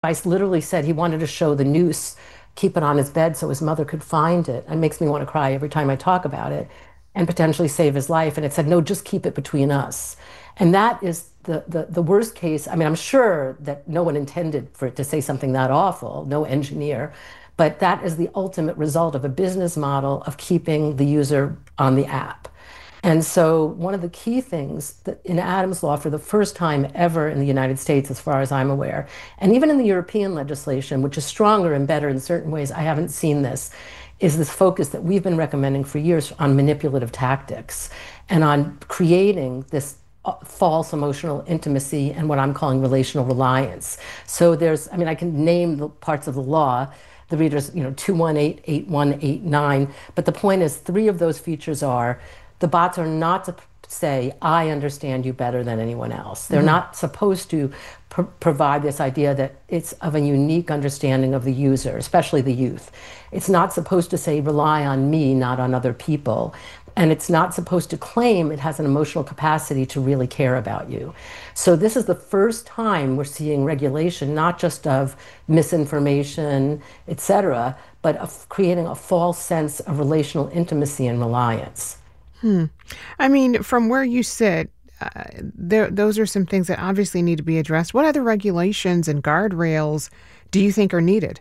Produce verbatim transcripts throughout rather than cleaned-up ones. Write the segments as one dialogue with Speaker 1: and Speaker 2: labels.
Speaker 1: device literally said he wanted to show the noose, keep it on his bed so his mother could find it. It makes me want to cry every time I talk about it, and potentially save his life. And it said, no, just keep it between us. And that is the, the, the worst case. I mean, I'm sure that no one intended for it to say something that awful, no engineer, but that is the ultimate result of a business model of keeping the user on the app. And so one of the key things that in Adam's law, for the first time ever in the United States, as far as I'm aware, and even in the European legislation, which is stronger and better in certain ways, I haven't seen this, is this focus that we've been recommending for years on manipulative tactics and on creating this false emotional intimacy and what I'm calling relational reliance. So there's, I mean, I can name the parts of the law, the readers, you know, two one eight, eight one eight nine, but the point is three of those features are the bots are not to say, I understand you better than anyone else. They're mm-hmm. not supposed to pr- provide this idea that it's of a unique understanding of the user, especially the youth. It's not supposed to say, rely on me, not on other people. And it's not supposed to claim it has an emotional capacity to really care about you. So this is the first time we're seeing regulation, not just of misinformation, et cetera, but of creating a false sense of relational intimacy and reliance.
Speaker 2: Hmm. I mean, from where you sit, uh, there, those are some things that obviously need to be addressed. What other regulations and guardrails do you think are needed?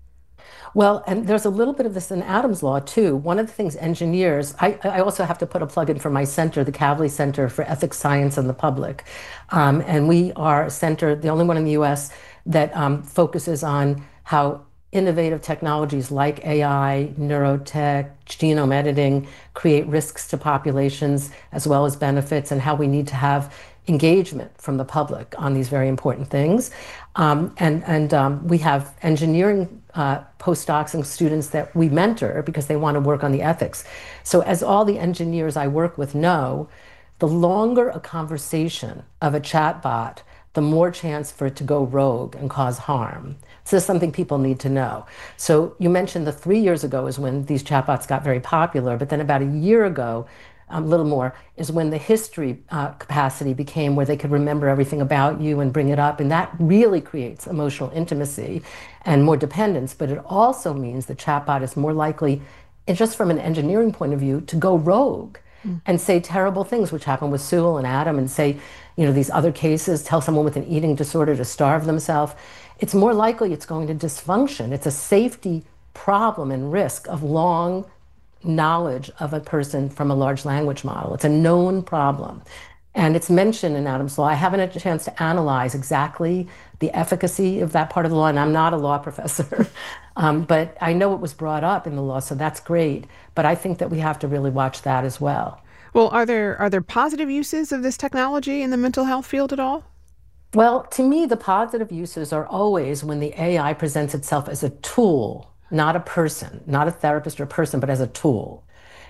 Speaker 1: Well, and there's a little bit of this in Adam's law, too. One of the things engineers, I, I also have to put a plug in for my center, the Kavli Center for Ethics, Science, and the Public. Um, and we are a center, the only one in the U S, that um, focuses on how innovative technologies like A I, neurotech, genome editing create risks to populations as well as benefits, and how we need to have engagement from the public on these very important things. Um, and and um, we have engineering uh, postdocs and students that we mentor because they want to work on the ethics. So as all the engineers I work with know, the longer a conversation of a chatbot, the more chance for it to go rogue and cause harm. So this is something people need to know. So you mentioned the three years ago is when these chatbots got very popular, but then about a year ago, a um, little more, is when the history uh, capacity became where they could remember everything about you and bring it up. And that really creates emotional intimacy and more dependence. But it also means the chatbot is more likely, and just from an engineering point of view, to go rogue mm. and say terrible things, which happened with Sewell and Adam, and say, you know, these other cases, tell someone with an eating disorder to starve themselves. It's more likely it's going to dysfunction. It's a safety problem and risk of long knowledge of a person from a large language model. It's a known problem. And it's mentioned in Adam's law. I haven't had a chance to analyze exactly the efficacy of that part of the law, and I'm not a law professor. um, but I know it was brought up in the law, so that's great. But I think that we have to really watch that as well.
Speaker 2: Well, are there are there positive uses of this technology in the mental health field at all?
Speaker 1: Well, to me, the positive uses are always when the A I presents itself as a tool, not a person, not a therapist or a person, but as a tool.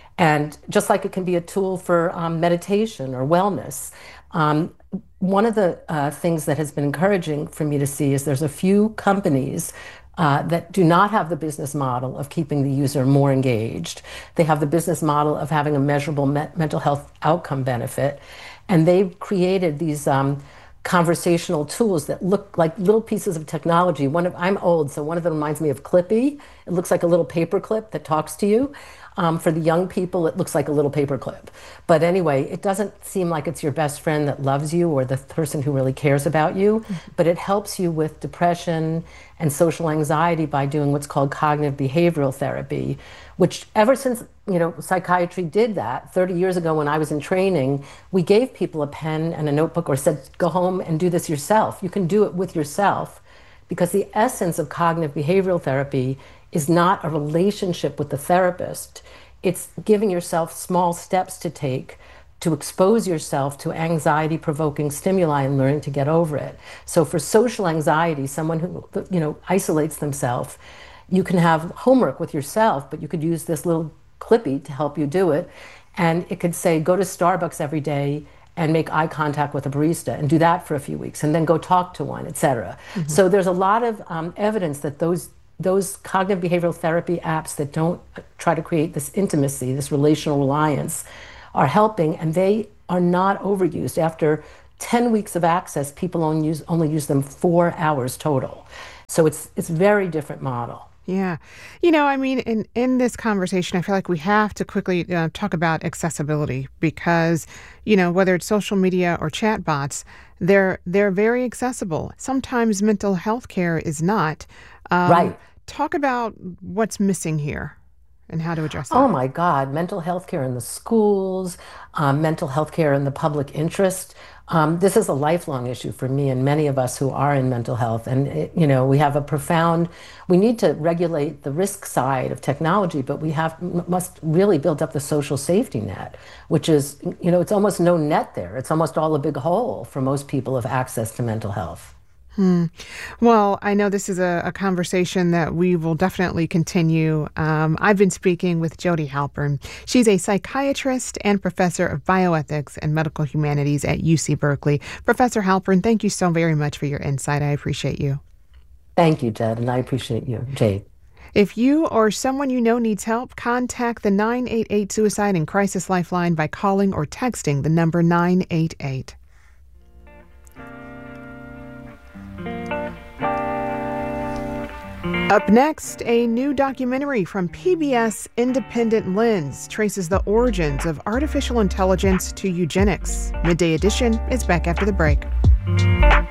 Speaker 1: And just like it can be a tool for um, meditation or wellness, um, one of the uh, things that has been encouraging for me to see is there's a few companies uh, that do not have the business model of keeping the user more engaged. They have the business model of having a measurable me- mental health outcome benefit. And they've created these um, conversational tools that look like little pieces of technology. One of, I'm old, so one of them reminds me of Clippy. It looks like a little paper clip that talks to you. Um, for the young people, it looks like a little paper clip. But anyway, it doesn't seem like it's your best friend that loves you or the person who really cares about you, but it helps you with depression and social anxiety by doing what's called cognitive behavioral therapy, which ever since, you know, psychiatry did that thirty years ago when I was in training, we gave people a pen and a notebook or said, go home and do this yourself. You can do it with yourself, because the essence of cognitive behavioral therapy is not a relationship with the therapist. It's giving yourself small steps to take to expose yourself to anxiety-provoking stimuli and learning to get over it. So for social anxiety, someone who, you know, isolates themselves, you can have homework with yourself, but you could use this little clippy to help you do it. And it could say, go to Starbucks every day and make eye contact with a barista and do that for a few weeks and then go talk to one, et cetera. Mm-hmm. So there's a lot of um, evidence that those those cognitive behavioral therapy apps that don't try to create this intimacy, this relational reliance, are helping, and they are not overused. After ten weeks of access, people only use, only use them four hours total. So it's it's very different model.
Speaker 2: Yeah. You know, I mean, in, in this conversation, I feel like we have to quickly uh, talk about accessibility because, you know, whether it's social media or chatbots, they're they're very accessible. Sometimes mental health care is not. Um,
Speaker 1: Right.
Speaker 2: talk about what's missing here and how to address
Speaker 1: Oh
Speaker 2: that.
Speaker 1: my God, mental health care in the schools, um, mental health care in the public interest. Um, this is a lifelong issue for me and many of us who are in mental health. And, it, you know, we have a profound, we need to regulate the risk side of technology, but we have m- must really build up the social safety net, which is, you know, it's almost no net there. It's almost all a big hole for most people of access to mental health.
Speaker 2: Hmm. Well, I know this is a, a conversation that we will definitely continue. Um, I've been speaking with Jodi Halpern. She's a psychiatrist and professor of bioethics and medical humanities at U C Berkeley. Professor Halpern, thank you so very much for your insight. I appreciate you.
Speaker 1: Thank you, Jed, and I appreciate you, Jade.
Speaker 2: If you or someone you know needs help, contact the nine eight eight Suicide and Crisis Lifeline by calling or texting the number nine eight eight. Up next, a new documentary from P B S Independent Lens traces the origins of artificial intelligence to eugenics. Midday Edition is back after the break.